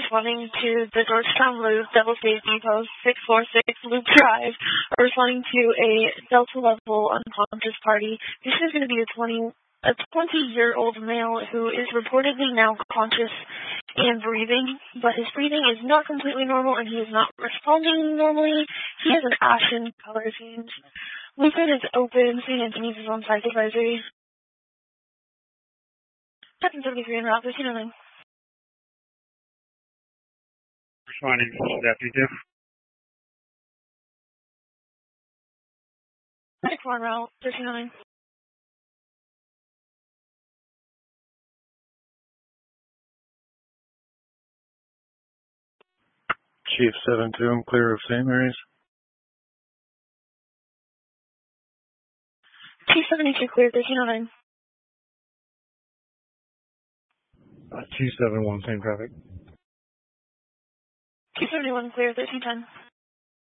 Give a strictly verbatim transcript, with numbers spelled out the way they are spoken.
responding to the Georgetown Loop, Devil State Depot, six four six Loop Drive, are responding to a Delta level unconscious party. This is going to be a twenty a twenty-year-old male who is reportedly now conscious and breathing, but his breathing is not completely normal and he is not responding normally. He has an ashen color change. Lucid is open. Saint Anthony's is on psych advisory. seven seventy-three en route, thirteen oh nine. Responding to Deputy Diff. six four en route, thirteen oh nine. Chief seven two, I'm clear of Saint Mary's. Chief seventy-two clear, thirteen oh nine. Uh, two seven one, same traffic. two seventy-one clear, thirteen ten.